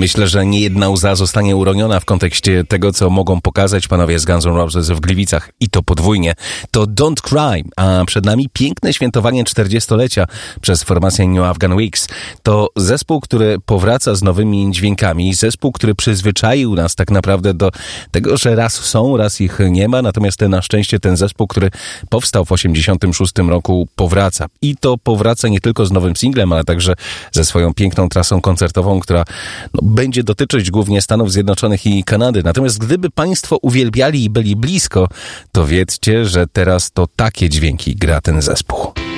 Myślę, że nie jedna łza zostanie uroniona w kontekście tego, co mogą pokazać panowie z Guns N' Roses w Gliwicach. I to podwójnie. To Don't Cry, a przed nami piękne świętowanie 40-lecia przez formację New Afghan Wigs. To zespół, który powraca z nowymi dźwiękami. Zespół, który przyzwyczaił nas tak naprawdę do tego, że raz są, raz ich nie ma. Natomiast na szczęście ten zespół, który powstał w 86 roku, powraca. I to powraca nie tylko z nowym singlem, ale także ze swoją piękną trasą koncertową, która będzie dotyczyć głównie Stanów Zjednoczonych i Kanady. Natomiast gdyby państwo uwielbiali i byli blisko, to wiedzcie, że teraz to takie dźwięki gra ten zespół.